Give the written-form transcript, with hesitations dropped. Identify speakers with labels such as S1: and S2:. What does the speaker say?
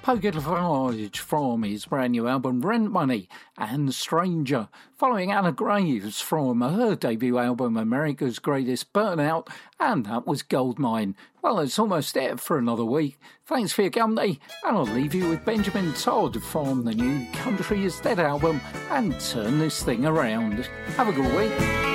S1: Poker Lafarge from his brand new album Rent Money and Stranger, following Anna Graves from her debut album America's Greatest Burnout, and that was Goldmine. Well, that's almost it for another week. Thanks for your company, and I'll leave you with Benjamin Todd from the new Country Is Dead album and Turn This Thing Around. Have a good week.